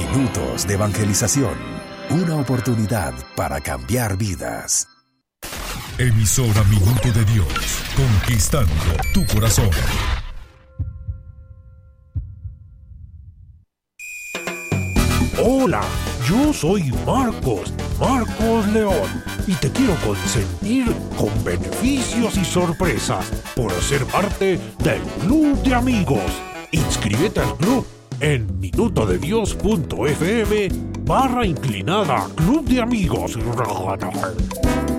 Minutos de evangelización. Una oportunidad para cambiar vidas. Emisora Minuto de Dios, conquistando tu corazón. Hola, yo soy Marcos León, y te quiero consentir con beneficios y sorpresas por ser parte del Club de Amigos. Inscríbete al club en minutodedios.fm /Club de Amigos.